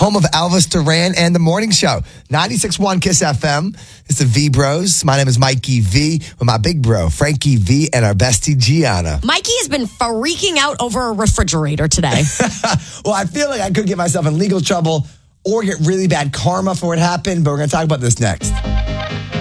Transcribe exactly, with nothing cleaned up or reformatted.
home of Elvis Duran and The Morning Show. ninety-six point one Kiss F M. It's the V Bros. My name is Mikey V with my big bro, Frankie V, and our bestie, Gianna. Mikey has been freaking out over a refrigerator today. Well, I feel like I could get myself in legal trouble or get really bad karma for what happened, but we're going to talk about this next.